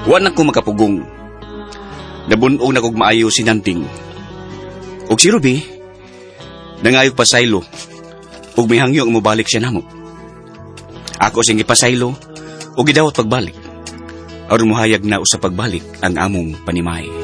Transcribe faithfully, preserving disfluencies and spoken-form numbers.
Wa na ko makapugong. Nabunog na kog maayo si Nanding. Ug si Ruby, nangayog pasaylo, ug may hangyo ang mobalik siya namo. Ako sing ipasaylo, ug gidawat pagbalik. Aron mohayag na usa pagbalik ang among panimay.